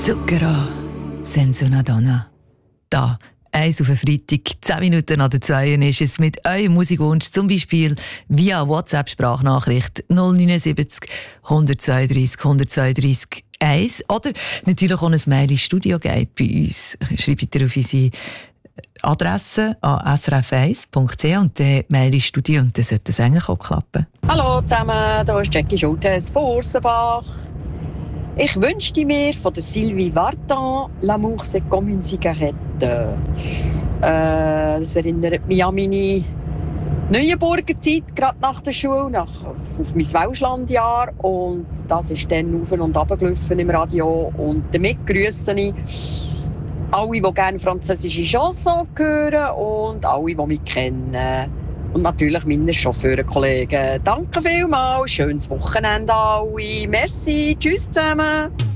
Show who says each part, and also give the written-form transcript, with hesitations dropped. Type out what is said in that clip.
Speaker 1: Zucchero, senza una donna. Da, eins auf den Freitag, 10 Minuten nach der 2 ist es mit eurem Musikwunsch, zum Beispiel via WhatsApp-Sprachnachricht 079 132 132 1 oder natürlich auch ein Mail ins Studio geben bei uns. Schreibt ihr auf unsere Adresse an srf1.ch und dann Mail ins Studio und dann sollte es eigentlich auch klappen.
Speaker 2: Hallo zusammen, hier ist Jackie Schultes von Ursenbach. Ich wünschte mir von der Sylvie Vartan «L'amour c'est comme une cigarette». Das erinnert mich an meine Neuenburger Zeit, gerade nach der Schule, auf mein Welschlandjahr. Und das ist dann auf und runter gelaufen im Radio. Und damit grüße ich alle, die gerne französische Chansons hören und alle, die mich kennen. Und natürlich meine Chauffeurenkollegen. Danke vielmals, schönes Wochenende alle. Merci, tschüss zusammen.